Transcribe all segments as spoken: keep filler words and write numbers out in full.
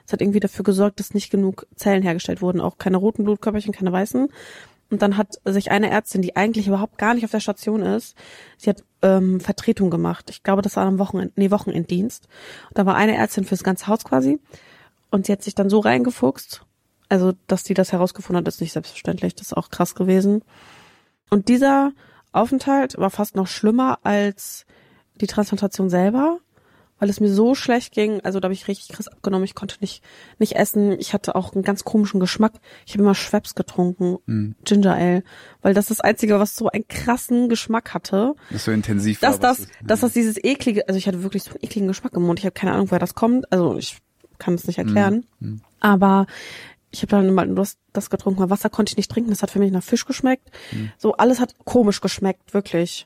Das hat irgendwie dafür gesorgt, dass nicht genug Zellen hergestellt wurden, auch keine roten Blutkörperchen, keine weißen. Und dann hat sich eine Ärztin, die eigentlich überhaupt gar nicht auf der Station ist, sie hat ähm, Vertretung gemacht. Ich glaube, das war am Wochenend, nee, Wochenenddienst. Und da war eine Ärztin fürs ganze Haus quasi. Und sie hat sich dann so reingefuchst, also dass die das herausgefunden hat, ist nicht selbstverständlich. Das ist auch krass gewesen. Und dieser Aufenthalt war fast noch schlimmer als die Transplantation selber, weil es mir so schlecht ging. Also da habe ich richtig krass abgenommen. Ich konnte nicht nicht essen. Ich hatte auch einen ganz komischen Geschmack. Ich habe immer Schweppes getrunken, mm. Ginger Ale, weil das das Einzige, was so einen krassen Geschmack hatte. Das so intensiv dass war. Das, ist, dass das dieses eklige, also ich hatte wirklich so einen ekligen Geschmack im Mund. Ich habe keine Ahnung, woher das kommt. Also ich kann es nicht erklären. Mm. Mm. Aber ich habe dann immer nur das getrunken, weil Wasser konnte ich nicht trinken. Das hat für mich nach Fisch geschmeckt. Mm. So alles hat komisch geschmeckt, wirklich.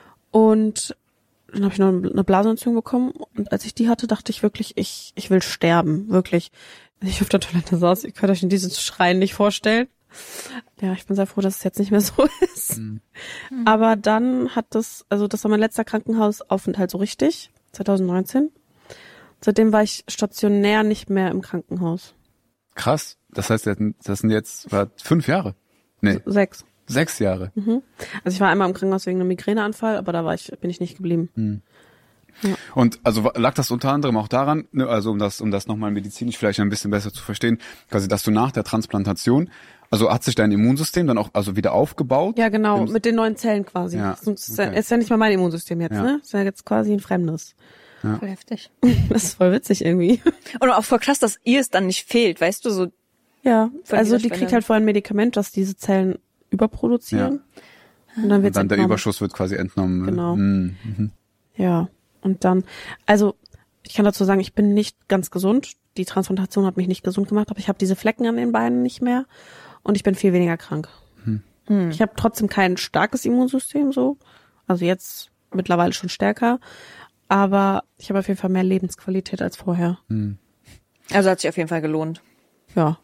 Und dann habe ich noch eine Blasenentzündung bekommen und als ich die hatte, dachte ich wirklich, ich ich will sterben, wirklich. Wenn ich auf der Toilette saß, ihr könnt euch in dieses Schreien nicht vorstellen. Ja, ich bin sehr froh, dass es jetzt nicht mehr so ist. Mhm. Aber dann hat das, also das war mein letzter Krankenhausaufenthalt so richtig, zwanzig neunzehn. Seitdem war ich stationär nicht mehr im Krankenhaus. Krass, das heißt, das sind jetzt war fünf Jahre? Nee. Sechs. Sechs Jahre. Mhm. Also ich war einmal im Krankenhaus wegen einem Migräneanfall, aber da war ich, bin ich nicht geblieben. Mhm. Ja. Und also lag das unter anderem auch daran, ne, also um das, um das nochmal medizinisch vielleicht ein bisschen besser zu verstehen, quasi, dass du nach der Transplantation, also hat sich dein Immunsystem dann auch also wieder aufgebaut? Ja, genau, mit den neuen Zellen quasi. Ja, das ist, ja, okay. ist ja nicht mal mein Immunsystem jetzt, ja. ne? Ist ja jetzt quasi ein fremdes. Ja. Voll heftig. Das ist voll witzig irgendwie. Und auch voll krass, dass ihr es dann nicht fehlt, weißt du, so. Ja, also die kriegt halt vorher ein Medikament, das diese Zellen überproduzieren. Ja. Und dann, wird's und dann entnommen. Der Überschuss wird quasi entnommen. Genau. Mhm. Ja, und dann, also ich kann dazu sagen, ich bin nicht ganz gesund. Die Transplantation hat mich nicht gesund gemacht, aber ich habe diese Flecken an den Beinen nicht mehr und ich bin viel weniger krank. Mhm. Ich habe trotzdem kein starkes Immunsystem so, also jetzt mittlerweile schon stärker, aber ich habe auf jeden Fall mehr Lebensqualität als vorher. Mhm. Also hat sich auf jeden Fall gelohnt. Ja.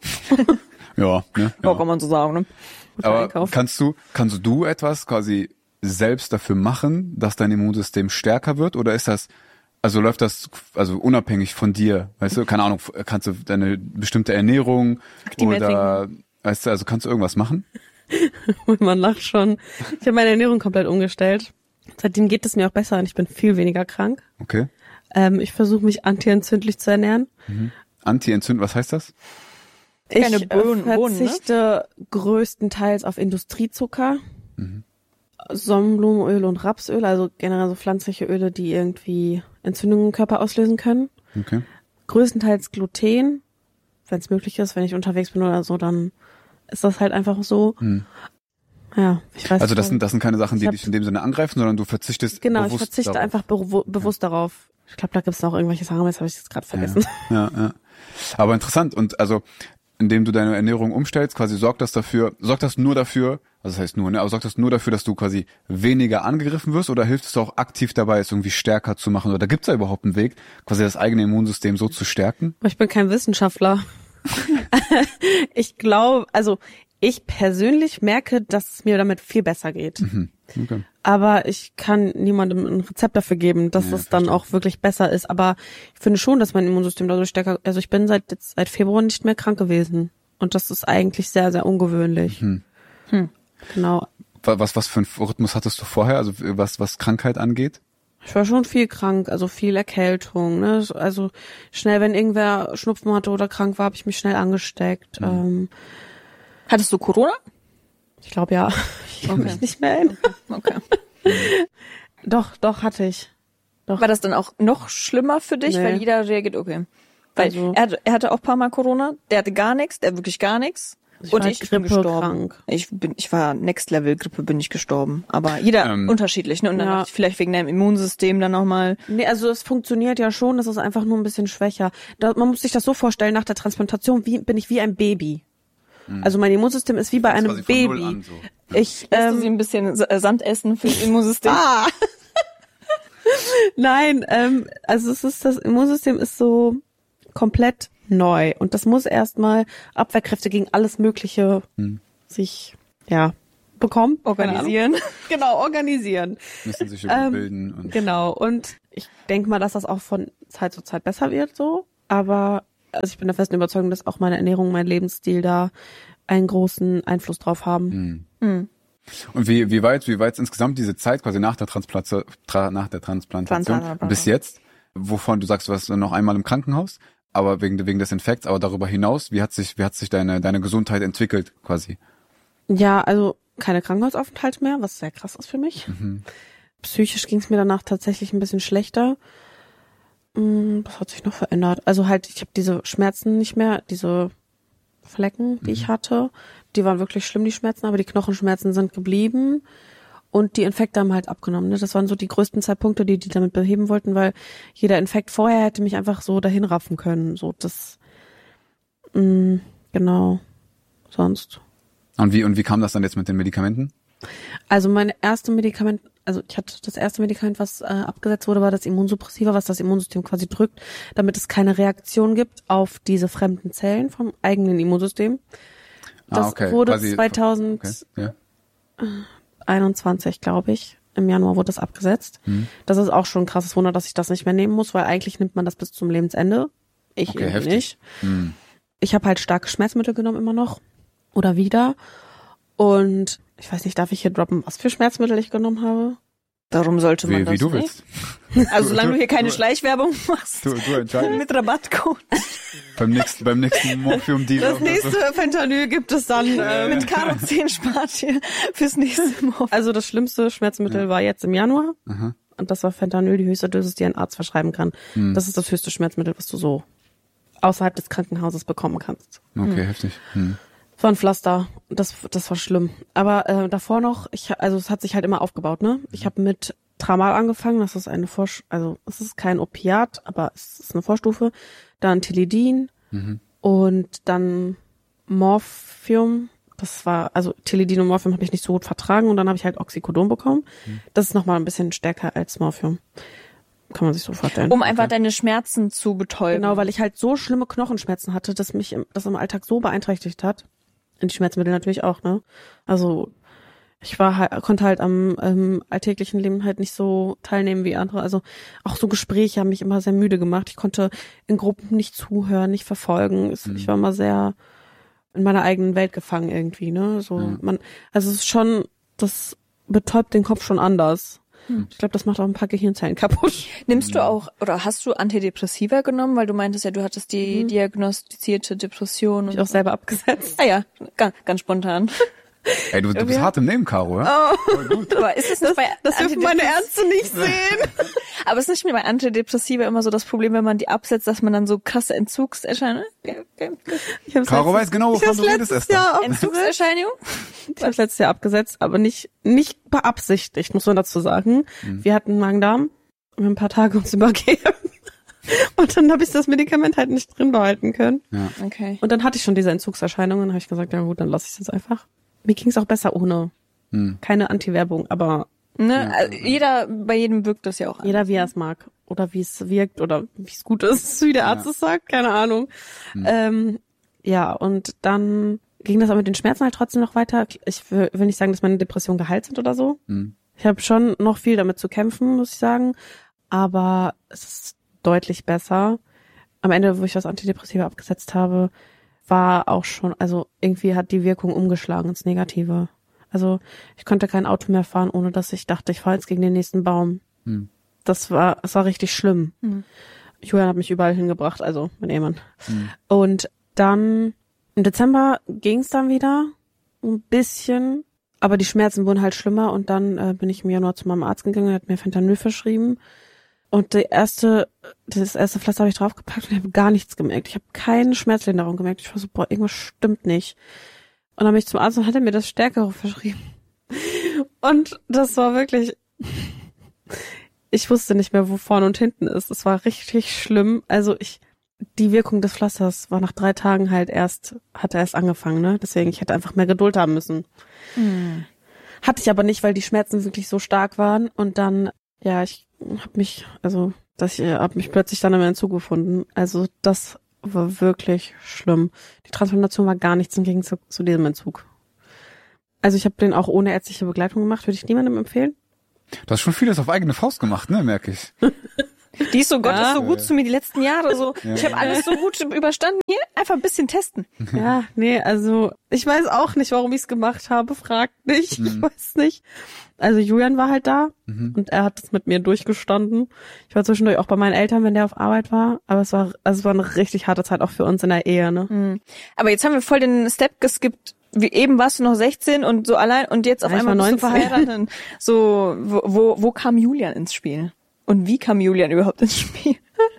ja, ne? Ja, ja, kann man so sagen, ne? Aber Einkauf. kannst du, kannst du etwas quasi selbst dafür machen, dass dein Immunsystem stärker wird? Oder ist das, also läuft das also unabhängig von dir? Weißt du, keine Ahnung, kannst du deine bestimmte Ernährung oder, weißt du, also kannst du irgendwas machen? Man lacht schon. Ich habe meine Ernährung komplett umgestellt. Seitdem geht es mir auch besser und ich bin viel weniger krank. Okay. Ähm, ich versuche mich antientzündlich zu ernähren. Mhm. Anti-entzündlich, was heißt das? Ich Keine Bohnen, verzichte Bohnen, ne? größtenteils auf Industriezucker, mhm. Sonnenblumenöl und Rapsöl, also generell so pflanzliche Öle, die irgendwie Entzündungen im Körper auslösen können. Okay. Größtenteils Gluten, wenn es möglich ist, wenn ich unterwegs bin oder so, dann ist das halt einfach so. Mhm. Ja, ich weiß. Also das sind das sind keine Sachen, die dich in dem Sinne angreifen, sondern du verzichtest genau, bewusst ich verzichte darauf. einfach be- bewusst ja. darauf. Ich glaube, da gibt es noch irgendwelche Sachen, jetzt habe ich es gerade vergessen. Ja, ja, ja. Aber interessant. Und also, indem du deine Ernährung umstellst, quasi sorgt das dafür, sorgt das nur dafür, also das heißt nur, ne, aber sorgt das nur dafür, dass du quasi weniger angegriffen wirst oder hilft es auch aktiv dabei, es irgendwie stärker zu machen? Oder gibt es da überhaupt einen Weg, quasi das eigene Immunsystem so zu stärken? Ich bin kein Wissenschaftler. Ich glaube, also ich persönlich merke, dass es mir damit viel besser geht. Mhm. Okay. Aber ich kann niemandem ein Rezept dafür geben, dass ja, es dann auch wirklich besser ist. Aber ich finde schon, dass mein Immunsystem dadurch stärker, also ich bin seit jetzt seit Februar nicht mehr krank gewesen. Und das ist eigentlich sehr, sehr ungewöhnlich. Mhm. Hm. Genau. Was, was für einen Rhythmus hattest du vorher? Also was, was Krankheit angeht? Ich war schon viel krank, also viel Erkältung, ne? Also schnell, wenn irgendwer Schnupfen hatte oder krank war, habe ich mich schnell angesteckt. Mhm. Ähm, Hattest du Corona? Ich glaube ja. Ich kann okay. mich nicht mehr erinnern. Okay. okay. Doch, doch, hatte ich. Doch. War das dann auch noch schlimmer für dich? Nee. Weil jeder reagiert, okay. Weil also, er, hatte, er hatte auch ein paar Mal Corona, der hatte gar nichts, der wirklich gar nichts. Ich und war ich Grippe bin gestorben. Krank. Ich bin, ich war Next Level Grippe, bin ich gestorben. Aber jeder ähm, unterschiedlich, ne? Und dann ja. vielleicht wegen deinem Immunsystem dann nochmal. Nee, also es funktioniert ja schon, das ist einfach nur ein bisschen schwächer. Da, man muss sich das so vorstellen, nach der Transplantation wie, bin ich wie ein Baby. Also mein Immunsystem ist wie bei einem Baby. An, so. Ich lässt ähm, du sie ein bisschen Sand essen für das Immunsystem? Ah. Nein, ähm, also es ist das Immunsystem ist so komplett neu und das muss erstmal Abwehrkräfte gegen alles Mögliche hm. sich ja bekommen, organisieren. Genau, organisieren. Müssen sich überbilden. Ähm, und genau. Und ich denke mal, dass das auch von Zeit zu Zeit besser wird, so. Aber also ich bin der festen Überzeugung, dass auch meine Ernährung, mein Lebensstil da einen großen Einfluss drauf haben. Mhm. Mhm. Und wie, wie weit, wie weit insgesamt diese Zeit quasi nach der Transplantation, nach der Transplantation bis jetzt, wovon du sagst, du warst noch einmal im Krankenhaus, aber wegen, wegen des Infekts, aber darüber hinaus, wie hat sich, wie hat sich deine, deine Gesundheit entwickelt quasi? Ja, also keine Krankenhausaufenthalte mehr, was sehr krass ist für mich. Mhm. Psychisch ging es mir danach tatsächlich ein bisschen schlechter. Was hat sich noch verändert? Also halt, ich habe diese Schmerzen nicht mehr, diese Flecken, die mhm. ich hatte, die waren wirklich schlimm, die Schmerzen, aber die Knochenschmerzen sind geblieben und die Infekte haben halt abgenommen. Ne? Das waren so die größten Zeitpunkte, die die damit beheben wollten, weil jeder Infekt vorher hätte mich einfach so dahin raffen können. So das, mh, genau, sonst. Und wie und wie kam das dann jetzt mit den Medikamenten? Also meine erste Medikament, also ich hatte das erste Medikament, was äh, abgesetzt wurde, war das Immunsuppressiva, was das Immunsystem quasi drückt, damit es keine Reaktion gibt auf diese fremden Zellen vom eigenen Immunsystem. Das ah, okay. wurde quasi zweitausendeinundzwanzig, okay. ja. glaube ich, im Januar wurde das abgesetzt. Hm. Das ist auch schon ein krasses Wunder, dass ich das nicht mehr nehmen muss, weil eigentlich nimmt man das bis zum Lebensende. Ich okay, irgendwie nicht. Hm. Ich habe halt starke Schmerzmittel genommen immer noch oder wieder und ich weiß nicht, darf ich hier droppen, was für Schmerzmittel ich genommen habe? Darum sollte man wie, das Wie du nicht. willst. Also solange du hier keine du, Schleichwerbung machst. Du, du entscheidest. Mit Rabattcode. beim nächsten, beim nächsten Morphium-Deal. Das nächste so. Fentanyl gibt es dann äh, mit Karo zehn spart ihr fürs nächste Morphium. Also das schlimmste Schmerzmittel ja. war jetzt im Januar. Aha. Und das war Fentanyl, die höchste Dosis, die ein Arzt verschreiben kann. Hm. Das ist das höchste Schmerzmittel, was du so außerhalb des Krankenhauses bekommen kannst. Okay, hm. heftig. Hm. Das war ein Pflaster. Das, das war schlimm. Aber äh, davor noch, ich, also es hat sich halt immer aufgebaut, ne? Ich habe mit Tramal angefangen. Das ist eine Vor, also es ist kein Opiat, aber es ist eine Vorstufe. Dann Tilidin mhm. und dann Morphium. Das war, also Tilidin und Morphium habe ich nicht so gut vertragen und dann habe ich halt Oxycodon bekommen. Mhm. Das ist nochmal ein bisschen stärker als Morphium. Kann man sich so vorstellen. Um einfach deine Schmerzen zu betäuben. Genau, weil ich halt so schlimme Knochenschmerzen hatte, dass mich im, das im Alltag so beeinträchtigt hat. Und die Schmerzmittel natürlich auch, ne? Also ich war halt, konnte halt am ähm, alltäglichen Leben halt nicht so teilnehmen wie andere. Also auch so Gespräche haben mich immer sehr müde gemacht. Ich konnte in Gruppen nicht zuhören, nicht verfolgen. Es, mhm. Ich war immer sehr in meiner eigenen Welt gefangen irgendwie, ne? So mhm. man, also es ist schon, das betäubt den Kopf schon anders. Ich glaube, das macht auch ein paar Gehirnzellen kaputt. Nimmst du auch, oder hast du Antidepressiva genommen? Weil du meintest ja, du hattest die mhm. diagnostizierte Depression. Und ich auch selber abgesetzt. Ah ja, ganz, ganz spontan. Ey, du, du bist hart im Nebenkaro, ja? Oh. Voll gut. Aber ist es nicht das, bei das dürfen meine Ärzte nicht sehen. Aber ist nicht bei Antidepressiva immer so das Problem, wenn man die absetzt, dass man dann so krasse Entzugserscheinungen? Okay, okay. Caro weiß genau, wovon du redest, Esther. Entzugserscheinung? Ich habe letztes Jahr abgesetzt, aber nicht nicht beabsichtigt, muss man dazu sagen. Mhm. Wir hatten Magen-Darm, wir haben ein paar Tage uns übergeben. Und dann habe ich das Medikament halt nicht drin behalten können. Ja. Okay. Und dann hatte ich schon diese Entzugserscheinungen, habe ich gesagt, ja gut, dann lasse ich es jetzt einfach. Mir ging es auch besser ohne. Hm. Keine Anti-Werbung, aber ne, ja. Also jeder, bei jedem wirkt das ja auch. Jeder, wie er es mag. Oder wie es wirkt oder wie es gut ist, wie der Arzt ja. es sagt, keine Ahnung. Hm. Ähm, ja, und dann ging das aber mit den Schmerzen halt trotzdem noch weiter. Ich will, will nicht sagen, dass meine Depressionen geheilt sind oder so. Hm. Ich habe schon noch viel damit zu kämpfen, muss ich sagen. Aber es ist deutlich besser. Am Ende, wo ich das Antidepressiva abgesetzt habe, war auch schon, also irgendwie hat die Wirkung umgeschlagen ins Negative. Also ich konnte kein Auto mehr fahren, ohne dass ich dachte, ich fahre jetzt gegen den nächsten Baum. Hm. Das war, das war richtig schlimm. Hm. Julian hat mich überall hingebracht, also mein Ehemann. Hm. Und dann im Dezember ging es dann wieder ein bisschen, aber die Schmerzen wurden halt schlimmer und dann äh, bin ich im Januar zu meinem Arzt gegangen, der hat mir Fentanyl verschrieben. Und die erste, das erste Pflaster habe ich draufgepackt und ich habe gar nichts gemerkt. Ich habe keine Schmerzlinderung gemerkt. Ich war so, boah, irgendwas stimmt nicht. Und dann bin ich zum Arzt und hat er mir das Stärkere verschrieben. Und das war wirklich, ich wusste nicht mehr, wo vorne und hinten ist. Es war richtig schlimm. Also ich, die Wirkung des Pflasters war nach drei Tagen halt erst, hat er erst angefangen, ne? Deswegen, ich hätte einfach mehr Geduld haben müssen. Hm. Hatte ich aber nicht, weil die Schmerzen wirklich so stark waren. Und dann, ja, ich hab mich, also, dass ich hab mich plötzlich dann im Entzug gefunden. Also das war wirklich schlimm. Die Transplantation war gar nichts im Gegensatz zu, zu diesem Entzug. Also ich habe den auch ohne ärztliche Begleitung gemacht, würde ich niemandem empfehlen. Du hast schon vieles auf eigene Faust gemacht, ne, merke ich. Die ist so, Gott ja. ist so gut ja. zu mir die letzten Jahre. So, ja. ich habe alles so gut überstanden. Hier, einfach ein bisschen testen. Ja, nee, also ich weiß auch nicht, warum ich es gemacht habe. Fragt nicht, mhm. ich weiß nicht. Also Julian war halt da mhm. und er hat es mit mir durchgestanden. Ich war zwischendurch auch bei meinen Eltern, wenn der auf Arbeit war. Aber es war, also es war eine richtig harte Zeit auch für uns in der Ehe, ne? Mhm. Aber jetzt haben wir voll den Step geskippt. Wie eben warst du noch sechzehn und so allein und jetzt auf ja, einmal bist du verheiratet. So, wo, wo, wo kam Julian ins Spiel? Und wie kam Julian überhaupt ins Spiel?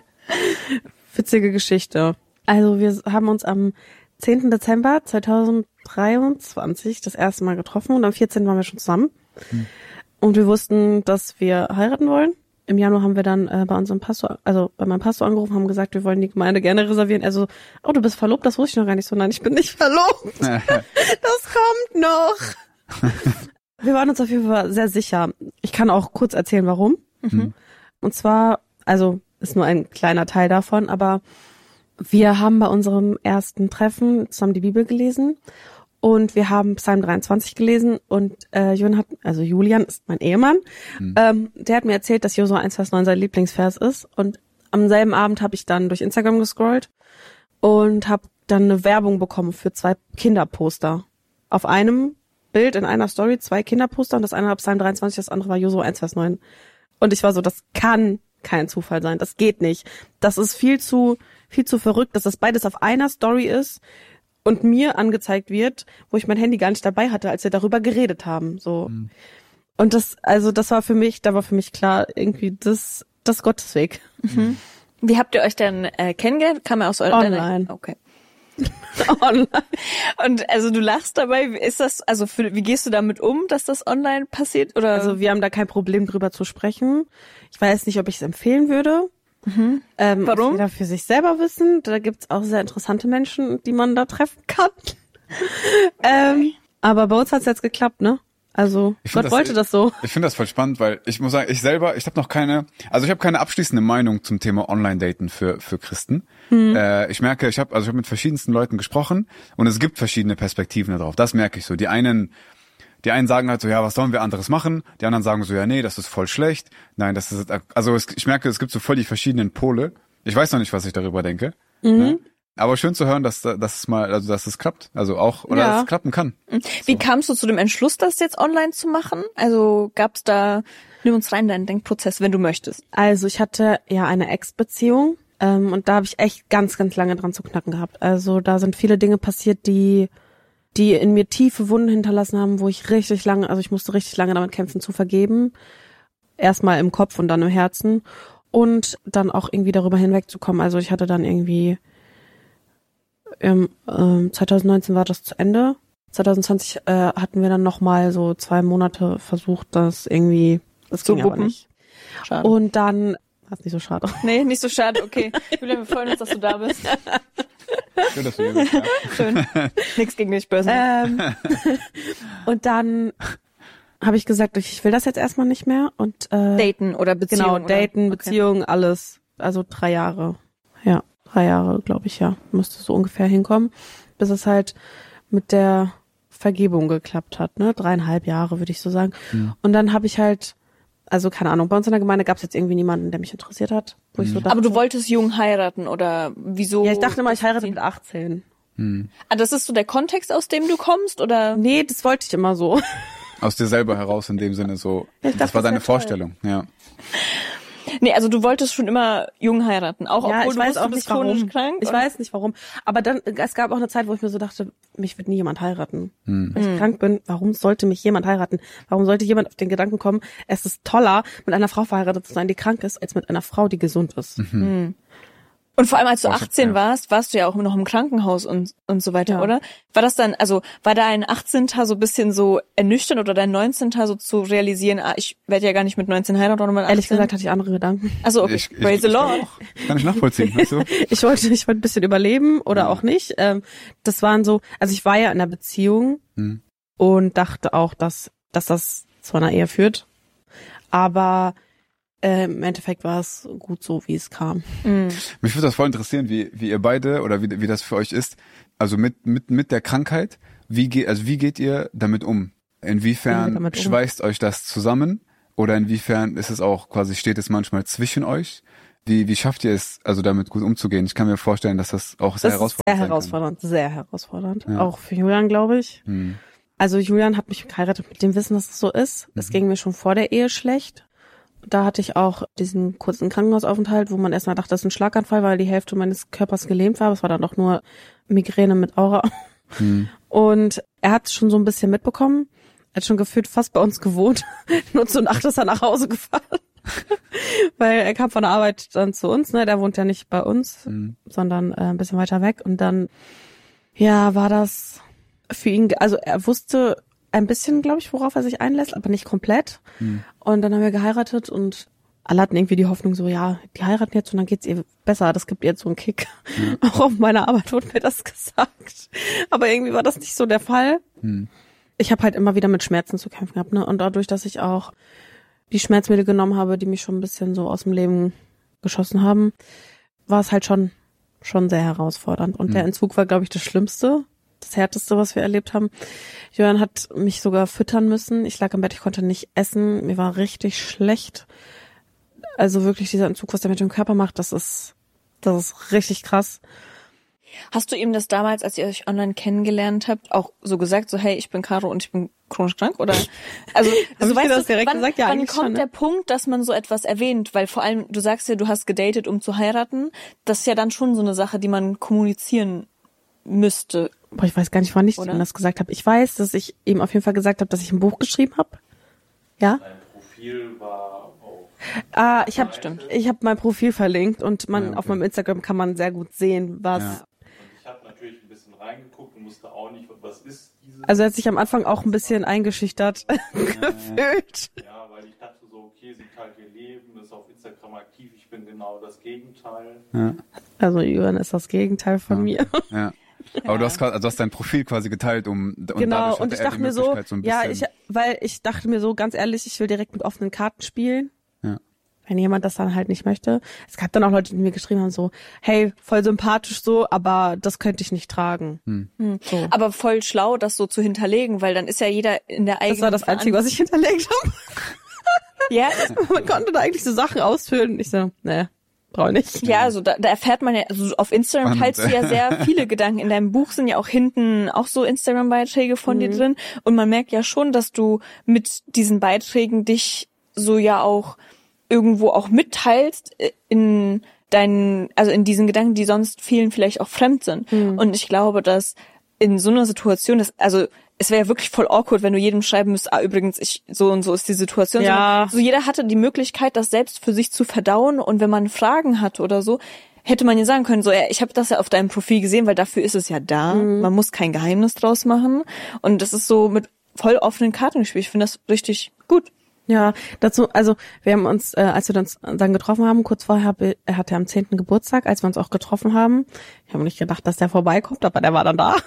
Witzige Geschichte. Also wir haben uns am zehnten Dezember zweitausenddreiundzwanzig das erste Mal getroffen und am vierzehnten waren wir schon zusammen. Hm. Und wir wussten, dass wir heiraten wollen. Im Januar haben wir dann äh, bei unserem Pastor, also bei meinem Pastor angerufen, haben gesagt, wir wollen die Gemeinde gerne reservieren. Also, oh, du bist verlobt? Das wusste ich noch gar nicht so. Nein, ich bin nicht verlobt. Das kommt noch. Wir waren uns auf jeden Fall sehr sicher. Ich kann auch kurz erzählen, warum. Mhm. Und zwar, also ist nur ein kleiner Teil davon, aber wir haben bei unserem ersten Treffen zusammen die Bibel gelesen. Und wir haben Psalm dreiundzwanzig gelesen und äh, Julian hat, also Julian ist mein Ehemann, mhm. ähm, der hat mir erzählt, dass Josua eins Vers neun sein Lieblingsvers ist. Und am selben Abend habe ich dann durch Instagram gescrollt und habe dann eine Werbung bekommen für zwei Kinderposter. Auf einem Bild in einer Story zwei Kinderposter und das eine war Psalm dreiundzwanzig, das andere war Josua eins Vers neun. Und ich war so, das kann kein Zufall sein, das geht nicht. Das ist viel zu, viel zu verrückt, dass das beides auf einer Story ist und mir angezeigt wird, wo ich mein Handy gar nicht dabei hatte, als wir darüber geredet haben, so. Mhm. Und das, also das war für mich, da war für mich klar, irgendwie das, das Gottesweg. Mhm. Wie habt ihr euch denn äh, kennengelernt? Kam er aus eurer Online. Okay. Online. Und also du lachst dabei, ist das, also für, wie gehst du damit um, dass das online passiert? Oder? Also wir haben da kein Problem drüber zu sprechen. Ich weiß nicht, ob ich es empfehlen würde. Mhm. Ähm, Warum? Jeder für sich selber wissen. Da gibt's auch sehr interessante Menschen, die man da treffen kann. ähm, aber bei uns hat's jetzt geklappt, ne? Also Gott das, wollte das so. Ich finde das voll spannend, weil ich muss sagen, ich selber, ich habe noch keine, also ich habe keine abschließende Meinung zum Thema Online-Daten für für Christen. Mhm. Äh, ich merke, ich habe also ich habe mit verschiedensten Leuten gesprochen und es gibt verschiedene Perspektiven darauf. Das merke ich so. Die einen Die einen sagen halt so, ja, was sollen wir anderes machen? Die anderen sagen so, ja, nee, das ist voll schlecht. Nein, das ist, also es, ich merke, es gibt so voll die verschiedenen Pole. Ich weiß noch nicht, was ich darüber denke. Mhm. Ne? Aber schön zu hören, dass, dass es mal, also, dass es klappt. Also auch, oder ja. dass es klappen kann. Wie so. Kamst du zu dem Entschluss, das jetzt online zu machen? Also gab's da, nimm uns rein in deinen Denkprozess, wenn du möchtest. Also ich hatte ja eine Ex-Beziehung, ähm, und da habe ich echt ganz, ganz lange dran zu knacken gehabt. Also da sind viele Dinge passiert, die die in mir tiefe Wunden hinterlassen haben, wo ich richtig lange, also ich musste richtig lange damit kämpfen, zu vergeben. Erstmal im Kopf und dann im Herzen. Und dann auch irgendwie darüber hinwegzukommen. Also ich hatte dann irgendwie, im, ähm, zwanzig neunzehn war das zu Ende. zwanzig zwanzig äh, hatten wir dann nochmal so zwei Monate versucht, das irgendwie, das zu ging aber nicht. Schade. Und dann, war es nicht so schade. Nee, nicht so schade, okay. Julian, wir freuen uns, dass du da bist. Schön, dass du hier bist, ja. Schön. Nix gegen dich, Börsen. Ähm, und dann habe ich gesagt, ich will das jetzt erstmal nicht mehr. Und äh, daten oder Beziehung. Genau, oder? daten, Okay. Beziehung, alles. Also drei Jahre. Ja, drei Jahre, glaube ich, ja. Müsste so ungefähr hinkommen. Bis es halt mit der Vergebung geklappt hat, ne? Dreieinhalb Jahre, würde ich so sagen. Ja. Und dann habe ich halt, also keine Ahnung, bei uns in der Gemeinde gab es jetzt irgendwie niemanden, der mich interessiert hat. Wo mhm. ich so dachte, aber du wolltest jung heiraten oder wieso? Ja, ich dachte immer, ich heirate mit achtzehn. Hm. Ah, das ist so der Kontext, aus dem du kommst, oder? Nee, das wollte ich immer so. Aus dir selber heraus in dem Sinne so. Ja, das war das deine toll. Vorstellung, ja. Nee, also du wolltest schon immer jung heiraten, auch Ja, obwohl ich du weiß wusstest, auch du bist nicht chronisch warum. krank. Ich oder? weiß nicht warum. Aber dann, es gab auch eine Zeit, wo ich mir so dachte, mich wird nie jemand heiraten. Hm. Wenn ich krank bin, warum sollte mich jemand heiraten? Warum sollte jemand auf den Gedanken kommen, es ist toller, mit einer Frau verheiratet zu sein, die krank ist, als mit einer Frau, die gesund ist. Mhm. Mhm. Und vor allem, als du Boah, achtzehn ja. warst, warst du ja auch noch im Krankenhaus und und so weiter, Ja. oder? War das dann, also war dein achtzehnter so ein bisschen so ernüchternd oder dein neunzehnter so zu realisieren, ah, ich werde ja gar nicht mit neunzehn heiraten oder mit achtzehn? Ehrlich gesagt hatte ich andere Gedanken. Also okay, Ich, ich, praise the ich Lord. auch. Kann ich nachvollziehen, weißt du? Ich wollte, ich wollte ein bisschen überleben oder Ja. auch nicht. Ähm, das waren so, also ich war ja in einer Beziehung Hm. und dachte auch, dass, dass das zu einer Ehe führt. Aber äh, im Endeffekt war es gut so, wie es kam. Mhm. Mich würde das voll interessieren, wie wie ihr beide oder wie wie das für euch ist. Also mit mit mit der Krankheit, wie geht also wie geht ihr damit um? Wie Inwiefern geht ihr damit um? schweißt euch das zusammen oder inwiefern ist es auch quasi steht es manchmal zwischen euch? Wie, wie schafft ihr es, also damit gut umzugehen? Ich kann mir vorstellen, dass das auch sehr das herausfordernd ist. Sehr herausfordernd, kann. sehr herausfordernd. Ja. Auch für Julian, glaube ich. Hm. Also Julian hat mich geheiratet mit dem Wissen, dass es so ist. Es mhm. ging mir schon vor der Ehe schlecht. Da hatte ich auch diesen kurzen Krankenhausaufenthalt, wo man erstmal dachte, das ist ein Schlaganfall, weil die Hälfte meines Körpers gelähmt war. Aber es war dann doch nur Migräne mit Aura. Mhm. Und er hat es schon so ein bisschen mitbekommen. Er hat schon gefühlt fast bei uns gewohnt. Nur zur Nacht ist er nach Hause gefahren. Weil er kam von der Arbeit dann zu uns, ne? Der wohnt ja nicht bei uns, mhm. sondern äh, ein bisschen weiter weg. Und dann, ja, war das für ihn, also er wusste ein bisschen, glaube ich, worauf er sich einlässt, aber nicht komplett. Mhm. Und dann haben wir geheiratet und alle hatten irgendwie die Hoffnung so, ja, die heiraten jetzt und dann geht's ihr besser, das gibt ihr jetzt so einen Kick. Mhm. Auch auf meiner Arbeit wurde mir das gesagt. Aber irgendwie war das nicht so der Fall. Mhm. Ich habe halt immer wieder mit Schmerzen zu kämpfen gehabt, ne? Und dadurch, dass ich auch die Schmerzmittel genommen habe, die mich schon ein bisschen so aus dem Leben geschossen haben, war es halt schon schon sehr herausfordernd. Und mhm. der Entzug war, glaube ich, das Schlimmste. Das Härteste, was wir erlebt haben. Julian hat mich sogar füttern müssen. Ich lag im Bett, ich konnte nicht essen. Mir war richtig schlecht. Also wirklich dieser Entzug, was der mit dem Körper macht, das ist, das ist richtig krass. Hast du ihm das damals, als ihr euch online kennengelernt habt, auch so gesagt, so hey, ich bin Caro und ich bin chronisch krank? Oder also, also weißt das du, direkt wann, gesagt? Ja, wann kommt schon, ne? der Punkt, dass man so etwas erwähnt? Weil vor allem, du sagst ja, du hast gedatet, um zu heiraten. Das ist ja dann schon so eine Sache, die man kommunizieren müsste. Boah, ich weiß gar nicht, wann ich ihm das gesagt habe. Ich weiß, dass ich ihm auf jeden Fall gesagt habe, dass ich ein Buch geschrieben habe. Ja? Dein Profil war auf... Ah, ich habe ich habe mein Profil verlinkt und man ja, okay. auf meinem Instagram kann man sehr gut sehen, was... Ja. Und ich habe natürlich ein bisschen reingeguckt und wusste auch nicht, was ist diese... Also er hat sich am Anfang auch ein bisschen eingeschüchtert gefühlt. Ja, weil ich dachte so, okay, sie teilt ihr Leben, ist auf Instagram aktiv, ich bin genau das Gegenteil. Ja. Also Julian ist das Gegenteil von ja. mir. Ja. Aber ja. du hast also du hast dein Profil quasi geteilt, um und genau und ich dachte mir so, so ja, ich weil ich dachte mir so ganz ehrlich, ich will direkt mit offenen Karten spielen. Ja. Wenn jemand das dann halt nicht möchte. Es gab dann auch Leute, die mir geschrieben haben so, hey, voll sympathisch so, aber das könnte ich nicht tragen. Hm. Hm. So. Aber voll schlau, das so zu hinterlegen, weil dann ist ja jeder in der eigenen... Das war das Einzige, was ich hinterlegt habe. Ja, man konnte da eigentlich so Sachen ausfüllen. Ich so, ne. Nicht. Ja, also da, da erfährt man ja, also auf Instagram teilst du ja sehr viele Gedanken. In deinem Buch sind ja auch hinten auch so Instagram-Beiträge von mhm. dir drin. Und man merkt ja schon, dass du mit diesen Beiträgen dich so ja auch irgendwo auch mitteilst in deinen, also in diesen Gedanken, die sonst vielen vielleicht auch fremd sind. Mhm. Und ich glaube, dass in so einer Situation, das, also es wäre ja wirklich voll awkward, wenn du jedem schreiben müsst, ah, übrigens, ich, so und so ist die Situation. Ja. So jeder hatte die Möglichkeit, das selbst für sich zu verdauen und wenn man Fragen hat oder so, hätte man ja sagen können, so, ja, ich habe das ja auf deinem Profil gesehen, weil dafür ist es ja da. Mhm. Man muss kein Geheimnis draus machen und das ist so mit voll offenen Karten gespielt. Ich finde das richtig gut. Ja, dazu, also wir haben uns, äh, als wir uns dann getroffen haben, kurz vorher, er hatte am zehnten Geburtstag, als wir uns auch getroffen haben. Ich habe nicht gedacht, dass der vorbeikommt, aber der war dann da.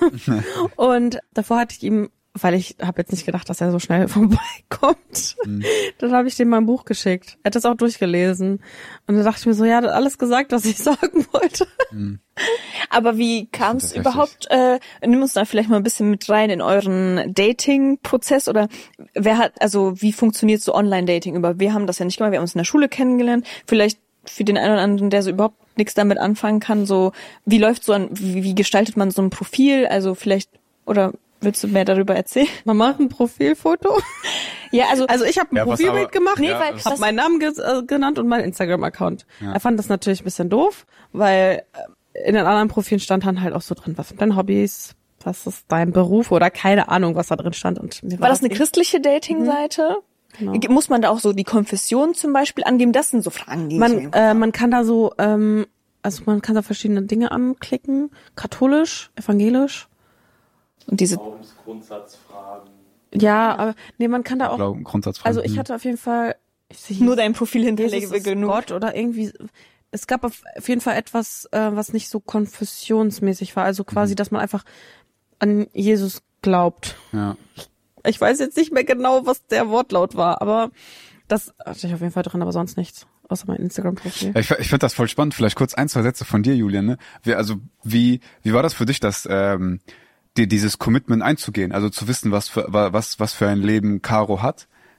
Und davor hatte ich ihm, weil ich habe jetzt nicht gedacht, dass er so schnell vorbeikommt, mhm. dann habe ich dem mein Buch geschickt. Er hat das auch durchgelesen. Und dann dachte ich mir so, ja, er hat alles gesagt, was ich sagen wollte. Mhm. Aber wie kam es überhaupt, äh, nimm uns da vielleicht mal ein bisschen mit rein in euren Dating-Prozess oder wer hat, also wie funktioniert so Online-Dating über? Wir haben das ja nicht gemacht, wir haben uns in der Schule kennengelernt, vielleicht für den einen oder anderen, der so überhaupt nichts damit anfangen kann, so wie läuft so ein, wie, wie gestaltet man so ein Profil, also vielleicht, oder willst du mehr darüber erzählen? Man macht ein Profilfoto. Ja, also also ich habe ein ja, Profilbild gemacht, nee, weil habe meinen Namen ge- äh, genannt und meinen Instagram-Account. Ja. Er fand das natürlich ein bisschen doof, weil in den anderen Profilen stand dann halt auch so drin, was sind deine Hobbys, was ist dein Beruf oder keine Ahnung, was da drin stand. Und mir war, war das eine christliche Dating-Seite? Mhm. Genau. Muss man da auch so die Konfession zum Beispiel angeben? Das sind so Fragen, die man ich äh, man kann da so, ähm, also man kann da verschiedene Dinge anklicken, katholisch, evangelisch. Und diese Grundsatzfragen. Ja, aber nee, man kann da auch. Grundsatzfragen. Also ich hatte auf jeden Fall ich nur dein Profil hinterlegen genug. Gott oder irgendwie. Es gab auf jeden Fall etwas, äh, was nicht so konfessionsmäßig war. Also quasi, mhm. dass man einfach an Jesus glaubt. Ja. Ich weiß jetzt nicht mehr genau, was der Wortlaut war, aber das hatte ich auf jeden Fall drin, aber sonst nichts. Außer mein Instagram-Profil. Ja, ich ich finde das voll spannend. Vielleicht kurz ein, zwei Sätze von dir, Julian. Ne? Wie, also wie wie war das für dich, dass ähm, dir dieses Commitment einzugehen, also zu wissen, was für was was für ein Leben Caro hat und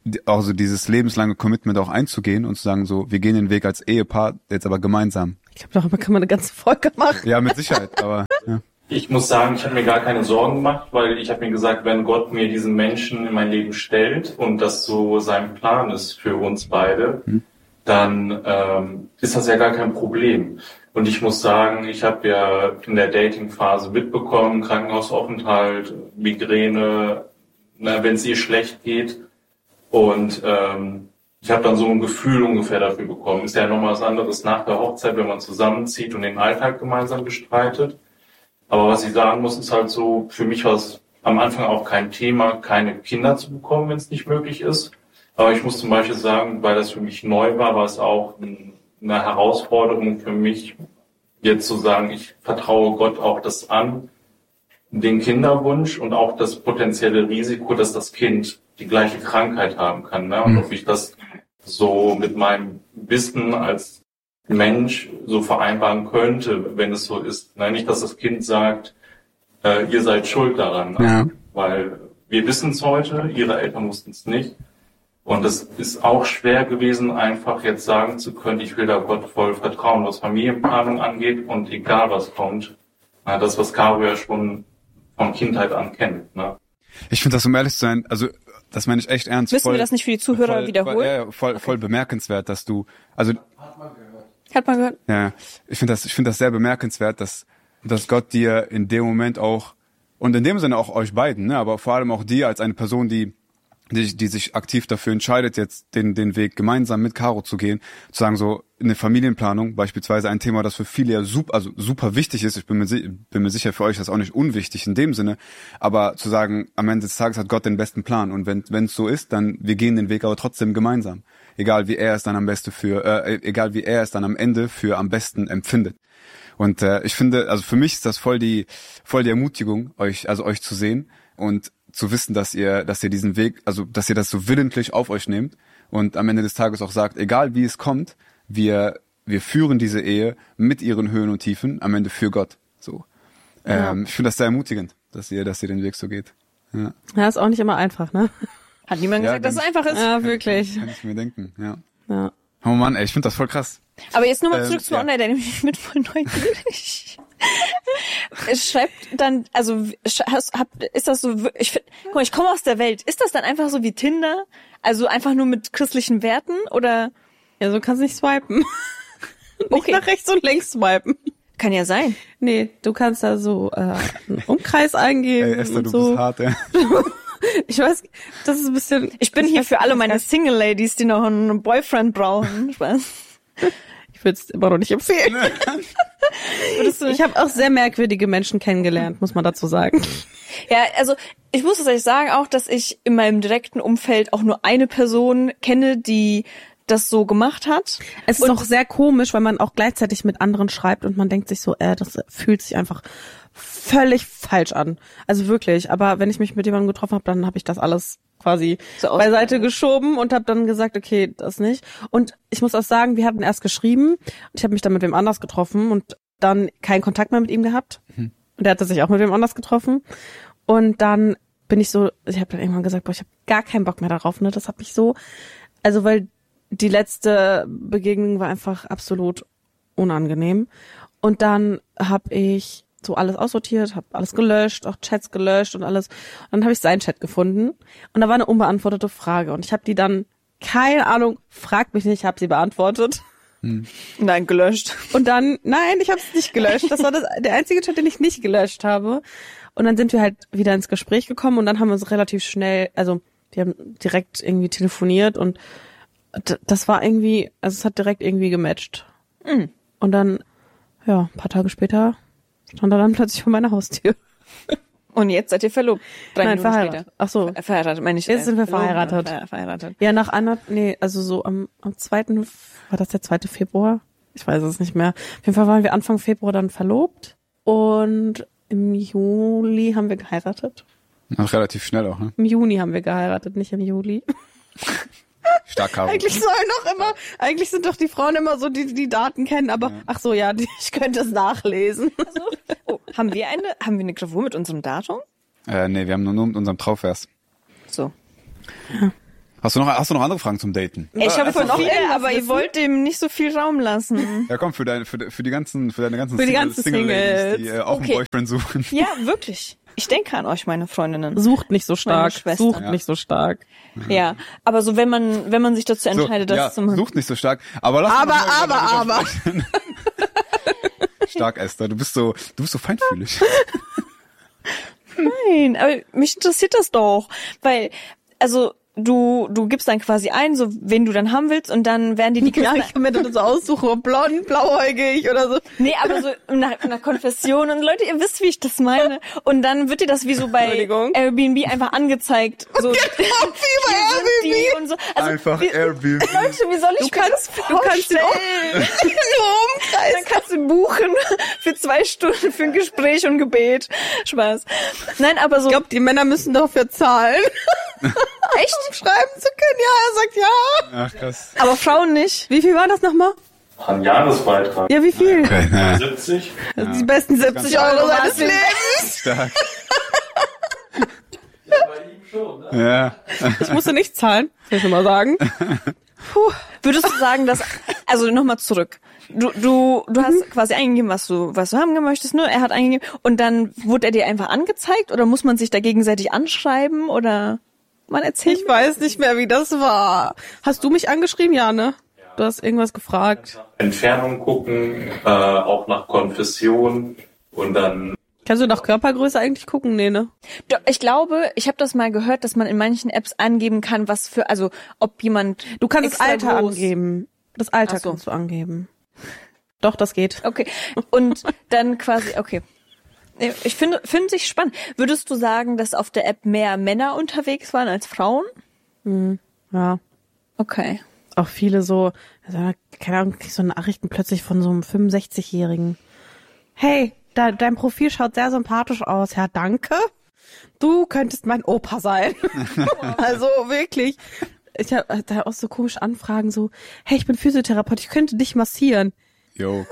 also dieses lebenslange Commitment auch einzugehen und zu sagen so, wir gehen den Weg als Ehepaar, jetzt aber gemeinsam. Ich glaube, darüber kann man eine ganze Folge machen. Ja, mit Sicherheit, aber ja. Ich muss sagen, ich habe mir gar keine Sorgen gemacht, weil ich habe mir gesagt, wenn Gott mir diesen Menschen in mein Leben stellt und das so sein Plan ist für uns beide, hm. dann ähm, ist das ja gar kein Problem. Und ich muss sagen, ich habe ja in der Dating-Phase mitbekommen, Krankenhausaufenthalt, Migräne, wenn es ihr schlecht geht. Und ähm, ich habe dann so ein Gefühl ungefähr dafür bekommen. Ist ja nochmal was anderes nach der Hochzeit, wenn man zusammenzieht und den Alltag gemeinsam bestreitet. Aber was ich sagen muss, ist halt so, für mich war es am Anfang auch kein Thema, keine Kinder zu bekommen, wenn es nicht möglich ist. Aber ich muss zum Beispiel sagen, weil das für mich neu war, war es auch ein eine Herausforderung für mich, jetzt zu sagen, ich vertraue Gott auch das an, den Kinderwunsch und auch das potenzielle Risiko, dass das Kind die gleiche Krankheit haben kann. Ne? Und ob ich das so mit meinem Wissen als Mensch so vereinbaren könnte, wenn es so ist. Ne? Nicht, dass das Kind sagt, äh, ihr seid schuld daran. Ne? Ja. Weil wir wissen es heute, ihre Eltern wussten es nicht. Und es ist auch schwer gewesen, einfach jetzt sagen zu können, ich will da Gott voll vertrauen, was Familienplanung angeht und egal was kommt. Na, das, was Caro ja schon von Kindheit an kennt. Ne? Ich finde das, um ehrlich zu sein, also das meine ich echt ernst. Müssen voll, wir das nicht für die Zuhörer voll, wiederholen? Voll, ja, voll, voll bemerkenswert, dass du, also Hat man gehört. Hat man gehört? Ja, ich finde das, ich finde das sehr bemerkenswert, dass, dass Gott dir in dem Moment auch, und in dem Sinne auch euch beiden, ne, aber vor allem auch dir als eine Person, die Die, die sich aktiv dafür entscheidet, jetzt den den Weg gemeinsam mit Caro zu gehen, zu sagen, so eine Familienplanung, beispielsweise ein Thema, das für viele ja super, also super wichtig ist. Ich bin mir, bin mir sicher, für euch ist das auch nicht unwichtig in dem Sinne, aber zu sagen, am Ende des Tages hat Gott den besten Plan und wenn wenn es so ist, dann wir gehen den Weg aber trotzdem gemeinsam, egal wie er es dann am besten für, äh, egal wie er es dann am Ende für am besten empfindet. Und äh, ich finde, also für mich ist das voll die voll die Ermutigung, euch also euch zu sehen und zu wissen, dass ihr, dass ihr diesen Weg, also dass ihr das so willentlich auf euch nehmt und am Ende des Tages auch sagt, egal wie es kommt, wir wir führen diese Ehe mit ihren Höhen und Tiefen am Ende für Gott. So, ja. ähm, ich finde das sehr ermutigend, dass ihr, dass ihr den Weg so geht. Ja, ja, ist auch nicht immer einfach, ne? Hat niemand ja, gesagt, dass es einfach ist? Ja, wirklich. Kann ich mir denken. Ja. Ja. Oh Mann, ey, ich finde das voll krass. Aber jetzt nur mal zurück ähm, zum ja. Online-Dating. Ich bin voll neugierig. Es schreibt dann, also ist das so, ich find, guck mal, ich komme aus der Welt. Ist das dann einfach so wie Tinder? Also einfach nur mit christlichen Werten oder? Ja, so kannst du nicht swipen. Okay. Nicht nach rechts und links swipen. Kann ja sein. Nee, du kannst da so äh, einen Umkreis eingeben. Ey, Esther, und du so. bist hart, ey. Ich weiß, das ist ein bisschen... Ich bin hier für alle meine Single-Ladies, die noch einen Boyfriend brauchen. Spaß. Ich würde es immer noch nicht empfehlen. Ich habe auch sehr merkwürdige Menschen kennengelernt, muss man dazu sagen. Ja, also ich muss tatsächlich sagen auch, dass ich in meinem direkten Umfeld auch nur eine Person kenne, die das so gemacht hat. Es ist auch sehr komisch, weil man auch gleichzeitig mit anderen schreibt und man denkt sich so, äh, das fühlt sich einfach völlig falsch an. Also wirklich. Aber wenn ich mich mit jemandem getroffen habe, dann habe ich das alles quasi so beiseite geschoben und habe dann gesagt, okay, das nicht. Und ich muss auch sagen, wir hatten erst geschrieben und ich habe mich dann mit wem anders getroffen und dann keinen Kontakt mehr mit ihm gehabt. Mhm. Und er hatte sich auch mit wem anders getroffen. Und dann bin ich so, ich habe dann irgendwann gesagt, boah, ich habe gar keinen Bock mehr darauf. Ne? Das hat mich so, also weil die letzte Begegnung war einfach absolut unangenehm. Und dann habe ich so alles aussortiert, habe alles gelöscht, auch Chats gelöscht und alles. Und dann habe ich seinen Chat gefunden und da war eine unbeantwortete Frage und ich habe die dann, keine Ahnung, fragt mich nicht, habe sie beantwortet. Hm. Nein, gelöscht. Und dann, nein, ich habe es nicht gelöscht. Das war das, der einzige Chat, den ich nicht gelöscht habe. Und dann sind wir halt wieder ins Gespräch gekommen und dann haben wir uns relativ schnell, also wir haben direkt irgendwie telefoniert und das war irgendwie, also es hat direkt irgendwie gematcht. Mhm. Und dann, ja, ein paar Tage später stand er dann plötzlich vor meiner Haustür. Und jetzt seid ihr verlobt? Drei Nein, Minuten verheiratet. Später. Ach so. Verheiratet, meine ich. Jetzt sind wir verlobt, verheiratet. Ver- verheiratet. Ja, nach einer, nee, also so am, am zweiten, war das der zweite Februar? Ich weiß es nicht mehr. Auf jeden Fall waren wir Anfang Februar dann verlobt und im Juli haben wir geheiratet. Ach, relativ schnell auch, ne? Im Juni haben wir geheiratet, nicht im Juli. Stark, Caro. Eigentlich sollen doch immer, eigentlich sind doch die Frauen immer so, die die Daten kennen, aber ja. Ach so, ja, die, ich könnte es nachlesen. Also, oh, haben wir eine, haben wir eine Gravur mit unserem Datum? Äh, nee, wir haben nur, nur mit unserem Trauvers. So. Ja. Hast du noch, hast du noch andere Fragen zum Daten? Ey, ich habe Hast du voll noch viele, irgendwas aber ihr wissen? wollt dem nicht so viel Raum lassen. Ja, komm, für deine, für, für die ganzen, für deine ganzen Für die Single, ganzen Single Ladies, die Singles. äh, auch Okay. einen Boyfriend suchen. Ja, wirklich. Ich denke an euch, meine Freundinnen. Sucht nicht so Meine stark. Schwester. Sucht Ja. nicht so stark. Ja, aber so wenn man wenn man sich dazu So, entscheidet, das ja, zu machen. sucht nicht so stark. Aber lass Aber, uns noch mal über- aber, darüber aber. sprechen. Stark, Esther. Du bist so, du bist so feinfühlig. Nein, aber mich interessiert das doch, weil also du du gibst dann quasi ein, so wen du dann haben willst und dann werden die die Ja, Kisten- ich kann mir das so aussuchen, ob blond, blauäugig oder so. Nee, aber so nach einer Konfession und Leute, ihr wisst, wie ich das meine. Und dann wird dir das wie so bei Entschuldigung. Airbnb einfach angezeigt. So, Wie bei die Airbnb. und so. Also, Einfach wie, Airbnb. Leute, wie soll ich Du mir kannst, das du kannst den vorstellen? Umkreis. Dann kannst du buchen für zwei Stunden für ein Gespräch und Gebet. Spaß. Nein, aber so. Ich glaube, die Männer müssen dafür zahlen. Echt? Um schreiben zu können. Ja, er sagt ja. Ach, krass. Aber Frauen nicht. Wie viel war das nochmal? Ein Jahresbeitrag. Ja, wie viel? Okay, ja. siebzig. Das sind die besten siebzig Euro seines Lebens. Stark. Ja, bei ihm schon, ne? Ja. Ich musste nicht zahlen, soll ich schon mal sagen. Puh. Würdest du sagen, dass, also nochmal zurück. Du, du, du hast quasi eingegeben, was du, was du haben möchtest, ne? Er hat eingegeben und dann wurde er dir einfach angezeigt oder muss man sich da gegenseitig anschreiben oder man erzählt? Ich weiß nicht mehr, wie das war. Hast du mich angeschrieben? Ja, ne? Du hast irgendwas gefragt. Entfernung gucken, äh, auch nach Konfession und dann Kannst du nach Körpergröße eigentlich gucken? Nee, ne? Doch, ich glaube, ich habe das mal gehört, dass man in manchen Apps angeben kann, was für, also ob jemand. Du kannst das extra Alter groß- angeben. Das Alter Ach so. kannst du angeben. Doch, das geht. Okay. Und dann quasi, okay. Ich finde, finde sich spannend. Würdest du sagen, dass auf der App mehr Männer unterwegs waren als Frauen? Ja. Okay. Auch viele so, also, keine Ahnung, kriegst so Nachrichten plötzlich von so einem fünfundsechzigjährigen. Hey, da, dein Profil schaut sehr sympathisch aus. Ja, danke. Du könntest mein Opa sein. Also wirklich. Ich habe da auch so komische Anfragen so, hey, ich bin Physiotherapeut, ich könnte dich massieren. Jo.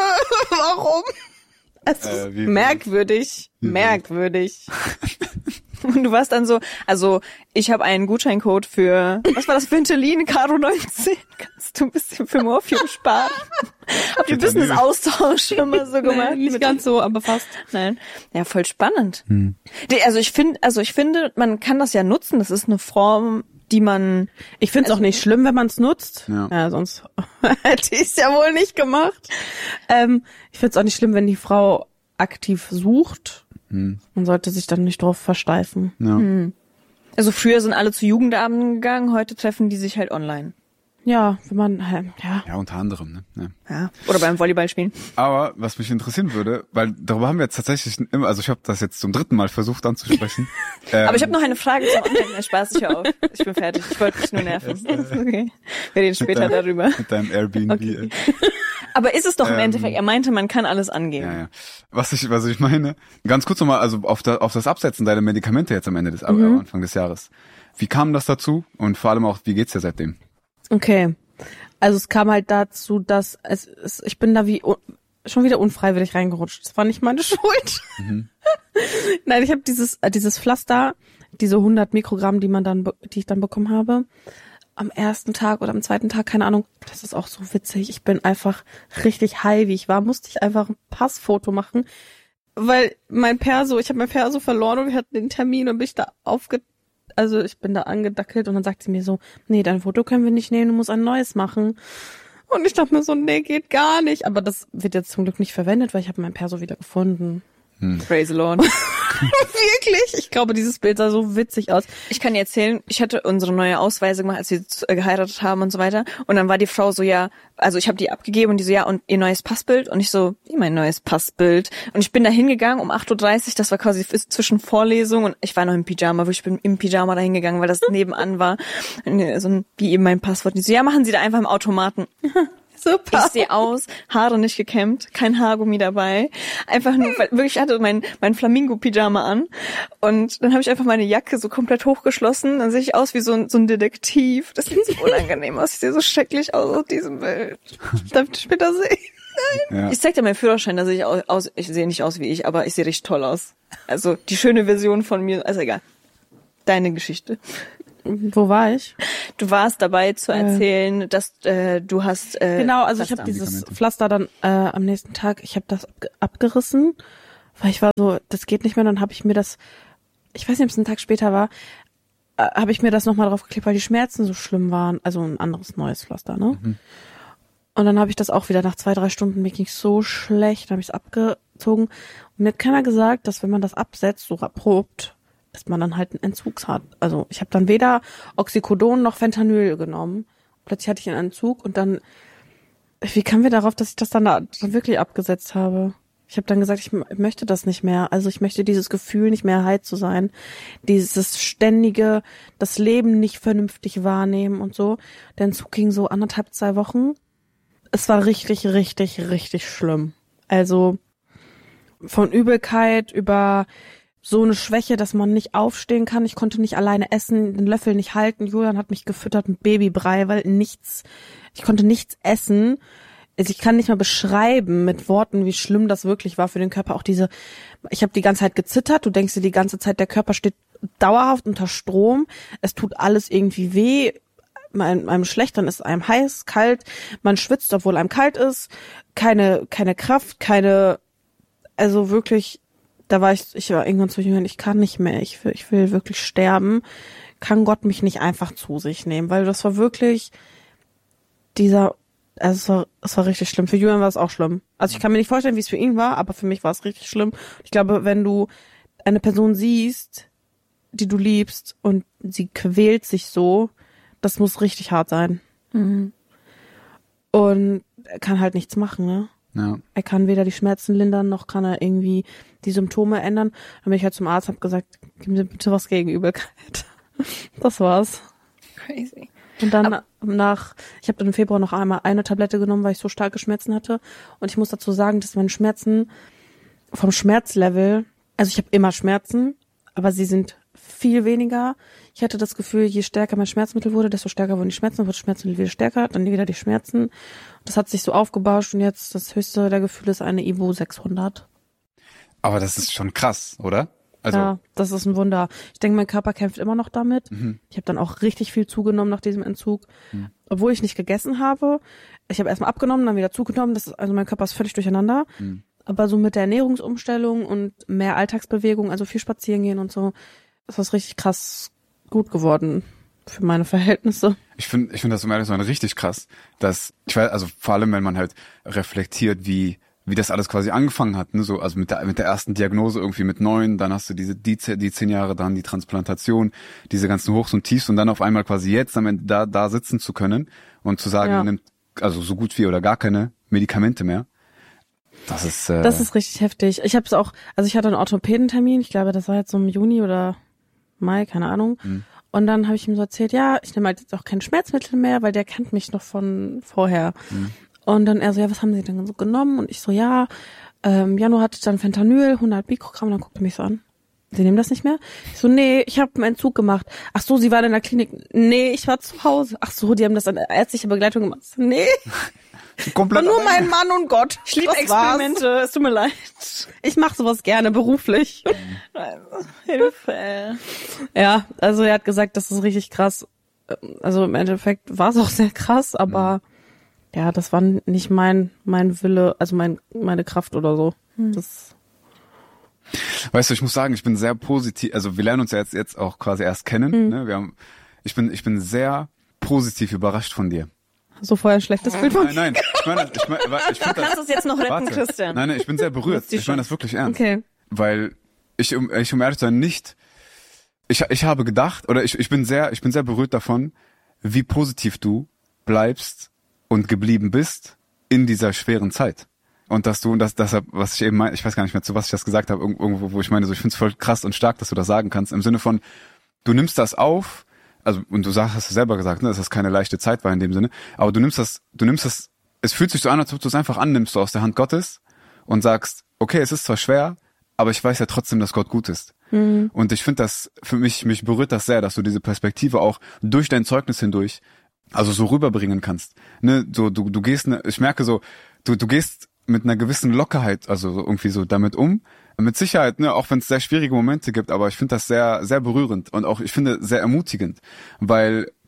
Warum? Es Äh, ist wie- merkwürdig. Merkwürdig. Und du warst dann so, also ich habe einen Gutscheincode für, was war das, Ventolin, Caro neunzehn. Kannst du ein bisschen für Morphium sparen? Habt ihr Vitamin. Business-Austausch schon mal so gemacht? Nee, nicht Mit- ganz so, aber fast. Nein. Ja, voll spannend. Die- Also ich finde, also ich finde, man kann das ja nutzen. Das ist eine Form, die man. Ich finde es auch nicht schlimm, wenn man es nutzt. Ja. sonst hätte ich es ja wohl nicht gemacht. Ähm, ich finde es auch nicht schlimm, wenn die Frau aktiv sucht. Man sollte sich dann nicht drauf versteifen. Ja. Also früher sind alle zu Jugendabenden gegangen, heute treffen die sich halt online. Ja, wenn man, äh, ja. Ja, unter anderem, ne? Ja. Ja. Oder beim Volleyball spielen. Aber was mich interessieren würde, weil darüber haben wir jetzt tatsächlich immer, also ich habe das jetzt zum dritten Mal versucht anzusprechen. ähm, Aber ich habe noch eine Frage zum Online. Nein, Spaß, ich hör auf. Ich bin fertig. Ich wollte dich nur nerven. Okay. Wir reden später deinem- darüber. mit deinem Airbnb. Okay. Aber ist es doch im Ähm, Endeffekt, er meinte, man kann alles angeben. Ja, ja. Was ich, was ich meine, ganz kurz nochmal, also auf, das, auf das Absetzen deiner Medikamente jetzt am Ende des, am Anfang des Jahres. Wie kam das dazu? Und vor allem auch, wie geht's dir seitdem? Okay. Also es kam halt dazu, dass es, es ich bin da wie un, schon wieder unfreiwillig reingerutscht. Das war nicht meine Schuld. Nein, ich habe dieses äh, dieses Pflaster, diese hundert Mikrogramm, die man dann be- die ich dann bekommen habe, am ersten Tag oder am zweiten Tag, keine Ahnung. Das ist auch so witzig. Ich bin einfach richtig high, wie ich war, musste ich einfach ein Passfoto machen, weil mein Perso, ich habe mein Perso verloren und wir hatten den Termin und bin ich da aufge Also ich bin da angedackelt und dann sagt sie mir so, nee, dein Foto können wir nicht nehmen, du musst ein neues machen. Und ich dachte mir so, nee, geht gar nicht. Aber das wird jetzt zum Glück nicht verwendet, weil ich habe mein Perso wieder gefunden. Praise the Lord. Wirklich? Ich glaube, dieses Bild sah so witzig aus. Ich kann dir erzählen, ich hatte unsere neue Ausweise gemacht, als wir z- äh, geheiratet haben und so weiter. Und dann war die Frau so, ja, also ich habe die abgegeben und die so, ja, und ihr neues Passbild? Und ich so, wie mein neues Passbild? Und ich bin da hingegangen um acht Uhr dreißig, das war quasi f- zwischen Vorlesung und ich war noch im Pyjama, wirklich, ich bin im Pyjama da hingegangen, weil das nebenan war. Und, äh, so ein, wie eben mein Passwort. Und die so, ja, machen Sie da einfach im Automaten. Super. Ich sehe aus, Haare nicht gekämmt, kein Haargummi dabei. Einfach nur, weil wirklich, ich hatte mein, mein Flamingo-Pyjama an. Und dann habe ich einfach meine Jacke so komplett hochgeschlossen. Dann sehe ich aus wie so ein, so ein Detektiv. Das sieht so unangenehm aus. Ich sehe so schrecklich aus auf diesem Bild. Darf ich später sehen? Ja. Ich zeig dir meinen Führerschein, da sehe ich aus, aus, ich sehe nicht aus wie ich, aber ich sehe richtig toll aus. Also die schöne Version von mir, also egal. Deine Geschichte. Wo war ich? du warst dabei zu erzählen, äh, dass äh, du hast äh, genau, also ich habe dieses Pflaster dann äh, am nächsten Tag, ich habe das abgerissen, weil ich war so, das geht nicht mehr. Dann habe ich mir das, ich weiß nicht, ob es ein Tag später war, äh, habe ich mir das nochmal draufgeklebt, weil die Schmerzen so schlimm waren. Also ein anderes neues Pflaster, ne? Mhm. Und dann habe ich das auch wieder nach zwei, drei Stunden, mir ging so schlecht, dann habe ich es abgezogen. Und mir hat keiner gesagt, dass wenn man das absetzt, so abrupt, dass man dann halt einen Entzug hat. Also ich habe dann weder Oxycodon noch Fentanyl genommen. Plötzlich hatte ich einen Entzug und dann, wie kamen wir darauf, dass ich das dann, da, dann wirklich abgesetzt habe? Ich habe dann gesagt, ich möchte das nicht mehr. Also ich möchte dieses Gefühl nicht mehr high zu sein. Dieses ständige, das Leben nicht vernünftig wahrnehmen und so. Der Entzug ging so anderthalb, zwei Wochen. Es war richtig, richtig, richtig schlimm. Also von Übelkeit über so eine Schwäche, dass man nicht aufstehen kann. Ich konnte nicht alleine essen, den Löffel nicht halten. Julian hat mich gefüttert mit Babybrei, weil nichts, ich konnte nichts essen. Also ich kann nicht mal beschreiben mit Worten, wie schlimm das wirklich war für den Körper. Auch diese, ich habe die ganze Zeit gezittert. Du denkst dir die ganze Zeit, der Körper steht dauerhaft unter Strom. Es tut alles irgendwie weh. Einem, einem schlecht, dann ist einem heiß, kalt, man schwitzt, obwohl einem kalt ist, keine keine Kraft, keine, also wirklich, da war ich, ich war irgendwann zu jung, ich kann nicht mehr, ich will, ich will wirklich sterben, kann Gott mich nicht einfach zu sich nehmen, weil das war wirklich dieser, also es war, es war richtig schlimm, für Julian war es auch schlimm, also ich kann mir nicht vorstellen, wie es für ihn war, aber für mich war es richtig schlimm. Ich glaube, wenn du eine Person siehst, die du liebst und sie quält sich so, das muss richtig hart sein. Mhm. Und er kann halt nichts machen, ne? Ja. Er kann weder die Schmerzen lindern, noch kann er irgendwie die Symptome ändern. Dann bin ich halt zum Arzt, hab gesagt, gib mir bitte was gegen Übelkeit. Das war's. Crazy. Und dann Aber nach, ich habe dann im Februar noch einmal eine Tablette genommen, weil ich so starke Schmerzen hatte. Und ich muss dazu sagen, dass meine Schmerzen vom Schmerzlevel, also ich habe immer Schmerzen, aber sie sind viel weniger. Ich hatte das Gefühl, je stärker mein Schmerzmittel wurde, desto stärker wurden die Schmerzen, wurde das Schmerzmittel wieder stärker, dann wieder die Schmerzen. Das hat sich so aufgebauscht und jetzt das höchste der Gefühle ist eine Ibu sechshundert. Aber das ist schon krass, oder? Also ja, das ist ein Wunder. Ich denke, mein Körper kämpft immer noch damit. Mhm. Ich habe dann auch richtig viel zugenommen nach diesem Entzug, mhm. obwohl ich nicht gegessen habe. Ich habe erstmal abgenommen, dann wieder zugenommen. Das ist, also mein Körper ist völlig durcheinander. Mhm. Aber so mit der Ernährungsumstellung und mehr Alltagsbewegung, also viel spazieren gehen und so, ist das richtig krass gut geworden für meine Verhältnisse. Ich finde, ich finde das um ehrlich zu sein richtig krass, dass ich weiß, also vor allem, wenn man halt reflektiert, wie wie das alles quasi angefangen hat, ne, so also mit der mit der ersten Diagnose irgendwie mit neun, dann hast du diese die die zehn Jahre, dann die Transplantation, diese ganzen Hochs und Tiefs und dann auf einmal quasi jetzt am Ende da da sitzen zu können und zu sagen, ja. man nimmt also so gut wie oder gar keine Medikamente mehr. Das ist äh das ist richtig heftig. Ich habe es auch, also ich hatte einen Orthopädentermin, ich glaube, das war jetzt so im Juni oder Mai, keine Ahnung. Mhm. Und dann habe ich ihm so erzählt, ja, ich nehme halt jetzt auch kein Schmerzmittel mehr, weil der kennt mich noch von vorher. Mhm. Und dann er so, ja, was haben Sie denn so genommen? Und ich so, ja, ähm, Januar hatte ich dann Fentanyl, hundert Mikrogramm. Und dann guckt er mich so an. Sie nehmen das nicht mehr? Ich so, nee, ich habe einen Entzug gemacht. Ach so, Sie waren in der Klinik? Nee, ich war zu Hause. Ach so, die haben das an ärztliche Begleitung gemacht. Nee. Komplett nur mein Mann und Gott. Ich liebe Experimente, es tut mir leid. Ich mache sowas gerne beruflich. Hilfe. Ja, also er hat gesagt, das ist richtig krass. Also im Endeffekt war es auch sehr krass, aber mhm. ja, das war nicht mein mein Wille, also mein meine Kraft oder so. Mhm. Das Weißt du, ich muss sagen, ich bin sehr positiv, also wir lernen uns ja jetzt jetzt auch quasi erst kennen, mhm. ne? Wir haben ich bin ich bin sehr positiv überrascht von dir. So vorher ein schlechtes Bild von Nein, nein, ich meine, ich meine, ich finde das. Kannst du es jetzt noch retten, warte. Christian? Nein, nein, ich bin sehr berührt. Ich meine das wirklich ernst. Okay. Weil ich, um, ich um ehrlich zu sein, nicht, ich, ich habe gedacht, oder ich, ich bin sehr, ich bin sehr berührt davon, wie positiv du bleibst und geblieben bist in dieser schweren Zeit. Und dass du, das, deshalb, was ich eben meine, ich weiß gar nicht mehr, zu was ich das gesagt habe, irgendwo, wo ich meine, so, ich finde es voll krass und stark, dass du das sagen kannst, im Sinne von, du nimmst das auf, also, und du sagst, hast du selber gesagt, ne, dass das keine leichte Zeit war in dem Sinne, aber du nimmst das, du nimmst das, es fühlt sich so an, als ob du es einfach annimmst, so aus der Hand Gottes und sagst, okay, es ist zwar schwer, aber ich weiß ja trotzdem, dass Gott gut ist. Mhm. Und ich finde das, für mich, mich berührt das sehr, dass du diese Perspektive auch durch dein Zeugnis hindurch, also so rüberbringen kannst. Ne, so, du, du gehst, ne, ich merke so, du, du gehst mit einer gewissen Lockerheit, also irgendwie so damit um. Mit Sicherheit, ne, auch wenn es sehr schwierige Momente gibt, aber ich finde das sehr, sehr berührend und auch, ich finde, sehr ermutigend, weil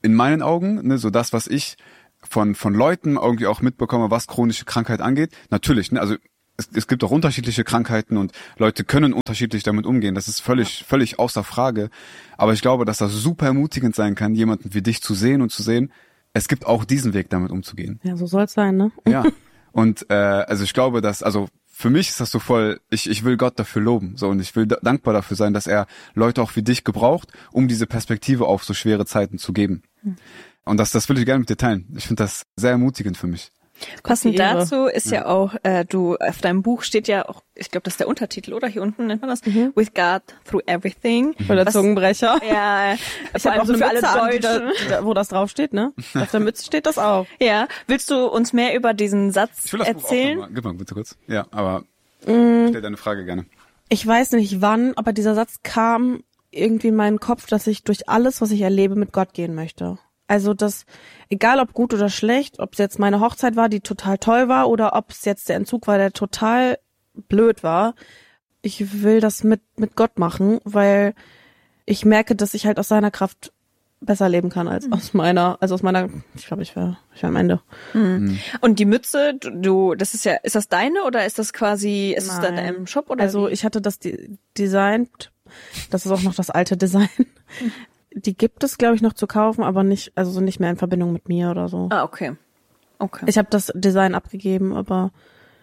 in meinen Augen, ne, so das, was ich von von Leuten irgendwie auch mitbekomme, was chronische Krankheit angeht, natürlich, ne, also es, es gibt auch unterschiedliche Krankheiten und Leute können unterschiedlich damit umgehen. Das ist völlig ja. völlig außer Frage. Aber ich glaube, dass das super ermutigend sein kann, jemanden wie dich zu sehen und zu sehen, es gibt auch diesen Weg, damit umzugehen. Ja, so soll's sein, ne? Ja. Und äh, also ich glaube, dass also für mich ist das so voll, ich ich will Gott dafür loben, so, und ich will da, dankbar dafür sein, dass er Leute auch wie dich gebraucht, um diese Perspektive auf so schwere Zeiten zu geben. Hm. Und das das will ich gerne mit dir teilen. Ich finde das sehr ermutigend für mich. Passend dazu ist ja, ja auch, äh, du, auf deinem Buch steht ja auch, ich glaube, das ist der Untertitel, oder? Hier unten nennt man das, mhm. With God Through Everything. Mhm. Oder Zungenbrecher. Ja, ich habe auch so für alle Deutschen, da, wo das draufsteht, ne? Auf der Mütze steht das auch. Ja, willst du uns mehr über diesen Satz ich will das erzählen? Buch auch mal, gib mal bitte kurz. Ja, aber mm. stell deine Frage gerne. Ich weiß nicht wann, aber dieser Satz kam irgendwie in meinen Kopf, dass ich durch alles, was ich erlebe, mit Gott gehen möchte. Also das, egal ob gut oder schlecht, ob es jetzt meine Hochzeit war, die total toll war, oder ob es jetzt der Entzug war, der total blöd war, ich will das mit mit Gott machen, weil ich merke, dass ich halt aus seiner Kraft besser leben kann als mhm. aus meiner, also aus meiner, ich glaube, ich wäre ich wär am Ende. Mhm. Mhm. Und die Mütze, du, das ist ja, ist das deine oder ist das quasi, ist Nein. es da in einem Shop oder? Also wie? ich hatte das de- designt, das ist auch noch das alte Design. Mhm. Die gibt es, glaube ich, noch zu kaufen, aber nicht, also nicht mehr in Verbindung mit mir oder so. Ah, okay. Okay. Ich habe das Design abgegeben, aber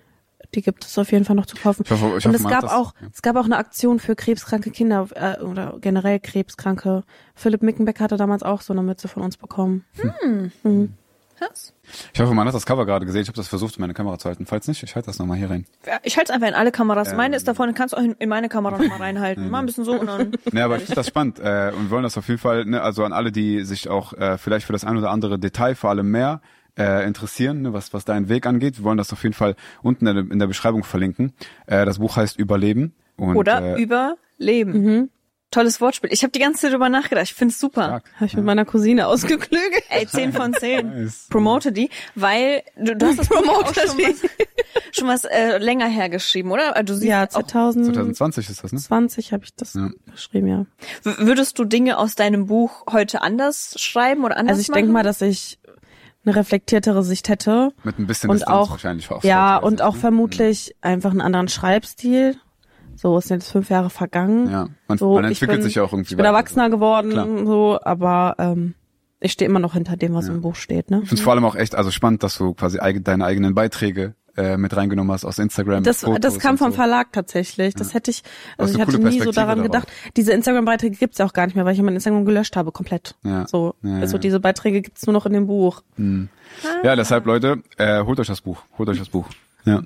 die gibt es auf jeden Fall noch zu kaufen. Ich hoffe, ich und hoffe, es gab das, auch, ja. es gab auch eine Aktion für krebskranke Kinder äh, oder generell Krebskranke. Philipp Mickenbeck hatte damals auch so eine Mütze von uns bekommen. Hm. Mhm. Was? Ich hoffe, man hat das Cover gerade gesehen. Ich habe das versucht, meine Kamera zu halten. Falls nicht, ich halte das nochmal hier rein. Ja, ich halte es einfach in alle Kameras. Ähm, meine ist davon, kannst du auch in, in meine Kamera nochmal reinhalten. Mal ein bisschen so und dann. Nee, aber ich finde das spannend. Äh, und wir wollen das auf jeden Fall, ne, also an alle, die sich auch äh, vielleicht für das ein oder andere Detail vor allem mehr äh, interessieren, ne, was was deinen Weg angeht. Wir wollen das auf jeden Fall unten in der, in der Beschreibung verlinken. Äh, das Buch heißt Überleben. Und, oder äh, Überleben. Mhm. Tolles Wortspiel. Ich habe die ganze Zeit drüber nachgedacht. Ich find's super. Habe ich ja. mit meiner Cousine ausgeklügelt. Ey, zehn von zehn. Nice. Promote die, weil du, du hast das Promote auch schon was, schon was äh, länger hergeschrieben, oder? Du siehst ja, zwanzig zwanzig ist das, ne? zwanzig habe ich das ja. geschrieben, ja. W- würdest du Dinge aus deinem Buch heute anders schreiben oder anders Also ich machen? denke mal, dass ich eine reflektiertere Sicht hätte. Mit ein bisschen und Distanz auch, wahrscheinlich auch. Ja, und auch vermutlich mhm. einfach einen anderen Schreibstil. So, es sind jetzt fünf Jahre vergangen. Ja, man, so, man entwickelt bin, sich ja auch irgendwie Ich bin weiter, erwachsener so. geworden, Klar. so, aber ähm, ich stehe immer noch hinter dem, was ja. im Buch steht. Ne? Ich finde es vor allem auch echt also spannend, dass du quasi eig- deine eigenen Beiträge äh, mit reingenommen hast aus Instagram. Das, Fotos das kam vom so. Verlag tatsächlich. Das ja. hätte ich, also ich eine hatte coole nie so daran Perspektive gedacht. Diese Instagram-Beiträge gibt's ja auch gar nicht mehr, weil ich ja mein Instagram gelöscht habe, komplett. Ja. So, ja, also ja. diese Beiträge gibt's nur noch in dem Buch. Mhm. Ah. Ja, deshalb Leute, äh, holt euch das Buch. Holt euch das Buch. Ja.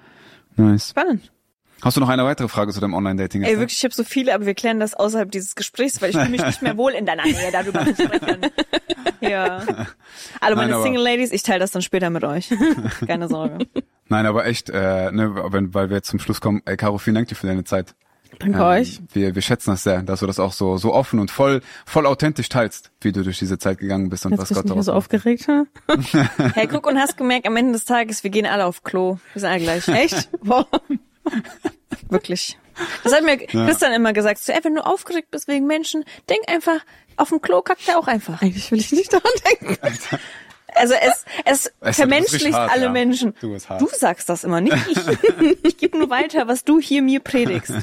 Nice. Spannend. Hast du noch eine weitere Frage zu deinem Online-Dating? Ey, wirklich, ich habe so viele, aber wir klären das außerhalb dieses Gesprächs, weil ich fühle mich nicht mehr wohl in deiner Nähe, darüber zu sprechen. Ja. Alle meine Nein, Single Ladies, ich teile das dann später mit euch. Keine Sorge. Nein, aber echt, äh, ne, wenn, weil wir jetzt zum Schluss kommen, ey, Caro, vielen Dank dir für deine Zeit. Danke ähm, euch. Wir, wir schätzen das sehr, dass du das auch so, so offen und voll, voll authentisch teilst, wie du durch diese Zeit gegangen bist und Jetzt was bist Gott du nicht daraus so macht. aufgeregt, hm? Hey, guck, und hast gemerkt, am Ende des Tages, wir gehen alle auf Klo. Wir sind alle gleich. Echt? Boah. Wirklich. Das hat mir Ja. Christian immer gesagt. So, ey, wenn du aufgeregt bist wegen Menschen, denk einfach, auf dem Klo kackt er auch einfach. Eigentlich will ich nicht daran denken. Also es, es, Es- du bist vermenschlicht richtig hart, alle ja. Menschen. Du bist hart. Du sagst das immer, nicht ich. Ich gebe nur weiter, was du hier mir predigst.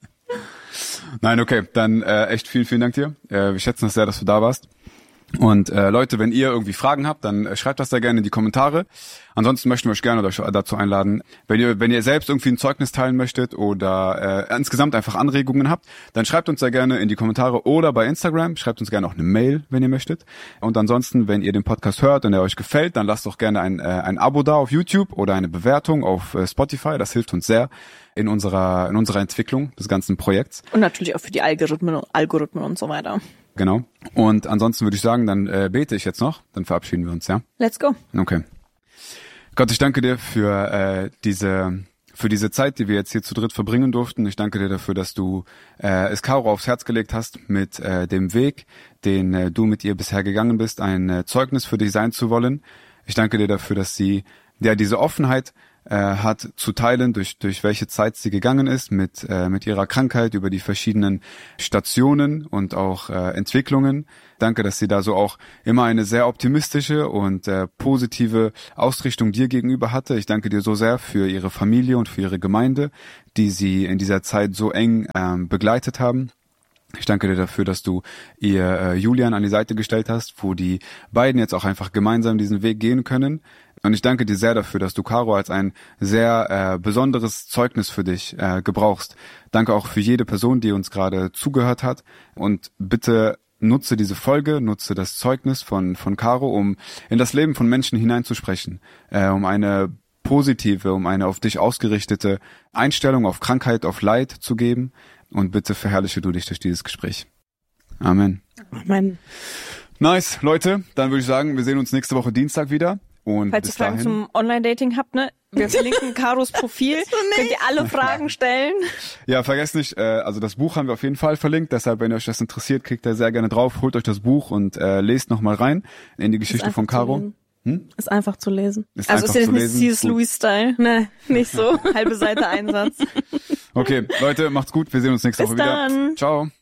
Nein, okay, dann äh, echt vielen, vielen Dank dir. Äh, wir schätzen es sehr, dass du da warst. Und äh, Leute, wenn ihr irgendwie Fragen habt, dann äh, schreibt das da gerne in die Kommentare. Ansonsten möchten wir euch gerne euch dazu einladen. Wenn ihr wenn ihr selbst irgendwie ein Zeugnis teilen möchtet oder äh, insgesamt einfach Anregungen habt, dann schreibt uns da gerne in die Kommentare oder bei Instagram. Schreibt uns gerne auch eine Mail, wenn ihr möchtet. Und ansonsten, wenn ihr den Podcast hört und er euch gefällt, dann lasst doch gerne ein, äh, ein Abo da auf YouTube oder eine Bewertung auf äh, Spotify. Das hilft uns sehr in unserer in unserer Entwicklung des ganzen Projekts. Und natürlich auch für die Algorithmen, Algorithmen und so weiter. Genau. Und ansonsten würde ich sagen, dann äh, bete ich jetzt noch, dann verabschieden wir uns, ja? Let's go. Okay. Gott, ich danke dir für äh, diese für diese Zeit, die wir jetzt hier zu dritt verbringen durften. Ich danke dir dafür, dass du äh, es Caro aufs Herz gelegt hast mit äh, dem Weg, den äh, du mit ihr bisher gegangen bist, ein äh, Zeugnis für dich sein zu wollen. Ich danke dir dafür, dass sie ja diese Offenheit äh, hat zu teilen, durch durch welche Zeit sie gegangen ist mit äh, mit ihrer Krankheit, über die verschiedenen Stationen und auch äh, Entwicklungen. Danke, dass sie da so auch immer eine sehr optimistische und äh, positive Ausrichtung dir gegenüber hatte. Ich danke dir so sehr für ihre Familie und für ihre Gemeinde, die sie in dieser Zeit so eng ähm, begleitet haben. Ich danke dir dafür, dass du ihr äh, Julian an die Seite gestellt hast, wo die beiden jetzt auch einfach gemeinsam diesen Weg gehen können. Und ich danke dir sehr dafür, dass du Caro als ein sehr äh, besonderes Zeugnis für dich äh, gebrauchst. Danke auch für jede Person, die uns gerade zugehört hat. Und bitte nutze diese Folge, nutze das Zeugnis von von Caro, um in das Leben von Menschen hineinzusprechen, äh, um eine positive, um eine auf dich ausgerichtete Einstellung auf Krankheit, auf Leid zu geben. Und bitte verherrliche du dich durch dieses Gespräch. Amen. Amen. Nice, Leute. Dann würde ich sagen, wir sehen uns nächste Woche Dienstag wieder. Und falls bis ihr Fragen dahin, zum Online-Dating habt, ne? Wir verlinken Caros Profil. Könnt ihr alle Fragen stellen. Ja, vergesst nicht, äh, also das Buch haben wir auf jeden Fall verlinkt. Deshalb, wenn euch das interessiert, klickt da sehr gerne drauf. Holt euch das Buch und äh, lest nochmal rein in die Geschichte von Caro. Hm? Ist einfach zu lesen. Ist also ist jetzt nicht C S. Lewis-Style. Ne, nicht so. Halbe Seite Einsatz. Okay, Leute, macht's gut. Wir sehen uns nächste Bis Woche wieder. dann. Ciao.